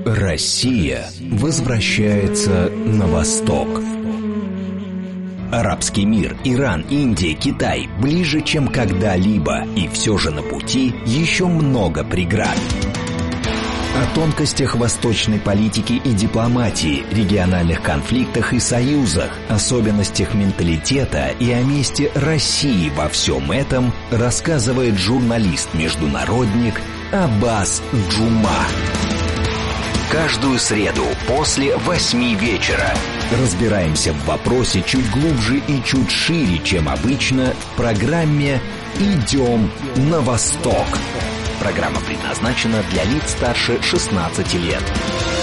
Россия возвращается на восток. Арабский мир, Иран, Индия, Китай ближе, чем когда-либо, и все же на пути еще много преград. О тонкостях восточной политики и дипломатии, региональных конфликтах и союзах, особенностях менталитета и о месте России во всем этом рассказывает журналист-международник Аббас Джума. Каждую среду после 8 вечера разбираемся в вопросе чуть глубже и чуть шире, чем обычно, в программе «Идем на восток». Программа предназначена для лиц старше 16 лет.